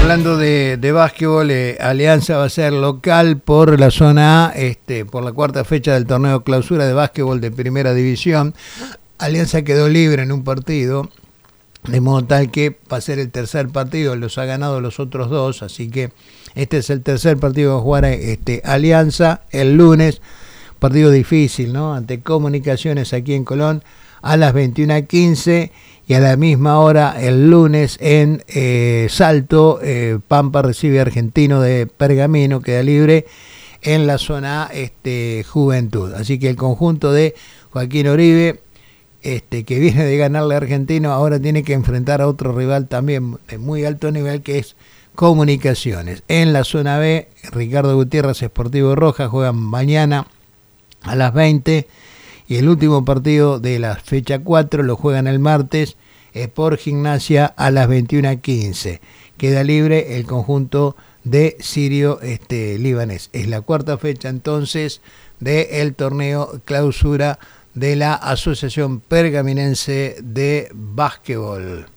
hablando de básquetbol, Alianza va a ser local por la zona A, por la cuarta fecha del torneo clausura de básquetbol de primera división. Alianza quedó libre en un partido, de modo tal que va a ser el tercer partido, los ha ganado los otros dos, así que este es el tercer partido que va a jugar Alianza el lunes, partido difícil, ¿no? Ante Comunicaciones aquí en Colón a las 21:15 y a la misma hora el lunes en Salto, Pampa recibe a Argentino de Pergamino, queda libre en la zona Juventud. Así que el conjunto de Joaquín Oribe, que viene de ganarle a Argentino, ahora tiene que enfrentar a otro rival también de muy alto nivel, que es Comunicaciones. En la zona B, Ricardo Gutiérrez, Sportivo Rojas, juegan mañana a las 20, y el último partido de la fecha 4 lo juegan el martes por Gimnasia a las 21:15. Queda libre el conjunto de Sirio Libanés. Es la cuarta fecha entonces del torneo clausura de la Asociación Pergaminense de Básquetbol.